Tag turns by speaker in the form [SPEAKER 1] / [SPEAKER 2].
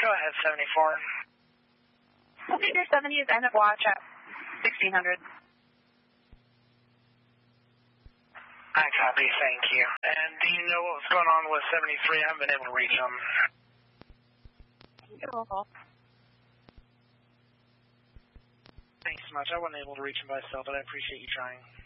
[SPEAKER 1] ahead, 74.
[SPEAKER 2] Leader 70 is end of watch at 1600.
[SPEAKER 1] I copy, thank you. And do you know what's going on with 73? I haven't been able to reach him. Thanks so much. I wasn't able to reach him by cell, but I appreciate you trying.